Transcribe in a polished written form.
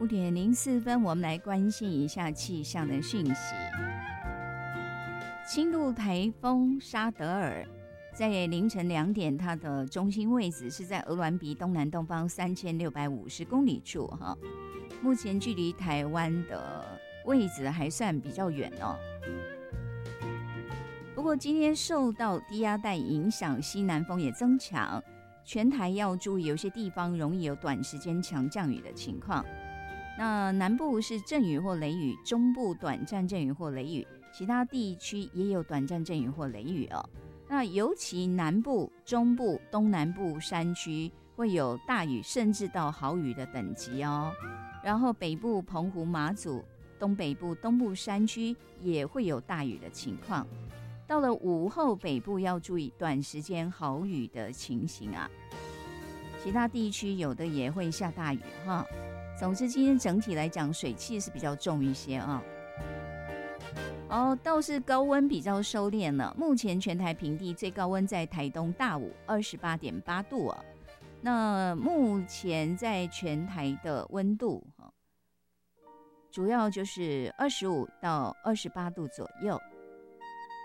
5:04，我们来关心一下气象的讯息。轻度台风沙德尔在凌晨2点，它的中心位置是在鹅銮鼻东南东方3650公里处哈。目前距离台湾的位置还算比较远哦。不过今天受到低压带影响，西南风也增强，全台要注意有些地方容易有短时间强降雨的情况。那南部是阵雨或雷雨，中部短暂阵雨或雷雨，其他地区也有短暂阵雨或雷雨哦。那尤其南部、中部、东南部山区会有大雨，甚至到豪雨的等级哦。然后北部、澎湖、马祖、东北部、东部山区也会有大雨的情况。到了午后，北部要注意短时间豪雨的情形啊。其他地区有的也会下大雨哈。总之，今天整体来讲，水汽是比较重一些啊。倒是高温比较收敛了。目前全台平地最高温在台东大武28.8度啊。那目前在全台的温度主要就是25到28度左右。